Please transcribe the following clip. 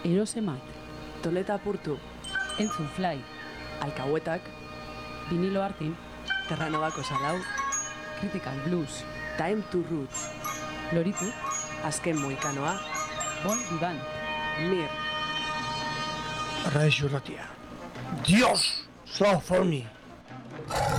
Erosemat, Toleta apurtu, Entzun Fly, Alkahuetak, Vinilo Artin, Terranobako Salau, Critical Blues, Time to Roots, Loritu, Azken Moikanoa, Bon Vivant, Mir, Radio Ratia. Dios, so for me.